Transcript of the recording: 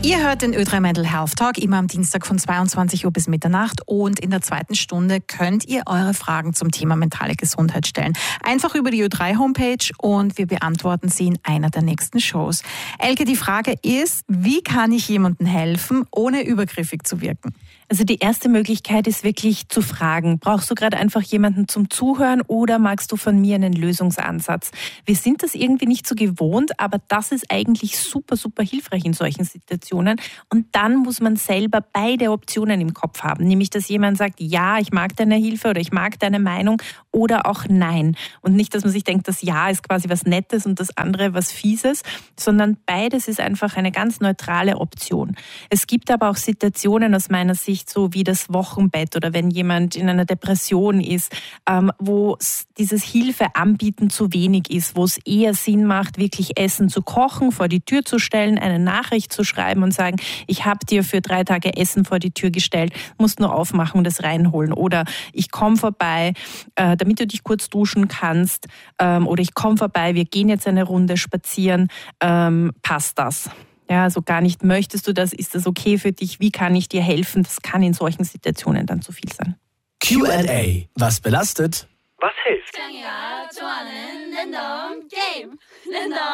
Ihr hört den Ö3 Mental Health Talk immer am Dienstag von 22 Uhr bis Mitternacht und in der zweiten Stunde könnt ihr eure Fragen zum Thema mentale Gesundheit stellen. Einfach über die Ö3 Homepage und wir beantworten sie in einer der nächsten Shows. Elke, die Frage ist, wie kann ich jemandem helfen, ohne übergriffig zu wirken? Also die erste Möglichkeit ist wirklich zu fragen, brauchst du gerade einfach jemanden zum Zuhören oder magst du von mir einen Lösungsansatz? Wir sind das irgendwie nicht so gewohnt, aber das ist eigentlich super, super hilfreich in solchen Situationen. Und dann muss man selber beide Optionen im Kopf haben, nämlich dass jemand sagt, ja, ich mag deine Hilfe oder ich mag deine Meinung oder auch nein. Und nicht, dass man sich denkt, das Ja ist quasi was Nettes und das andere was Fieses, sondern beides ist einfach eine ganz neutrale Option. Es gibt aber auch Situationen aus meiner Sicht, so wie das Wochenbett oder wenn jemand in einer Depression ist, wo dieses Hilfe anbieten zu wenig ist, wo es eher Sinn macht, wirklich Essen zu kochen, vor die Tür zu stellen, eine Nachricht zu schreiben und sagen, ich habe dir für 3 Tage Essen vor die Tür gestellt, musst nur aufmachen und das reinholen. Oder ich komme vorbei, damit du dich kurz duschen kannst, oder ich komme vorbei, wir gehen jetzt eine Runde spazieren, passt das? Ja, also gar nicht, möchtest du das, ist das okay für dich, wie kann ich dir helfen? Das kann in solchen Situationen dann zu viel sein. Q&A. Was belastet? Was hilft?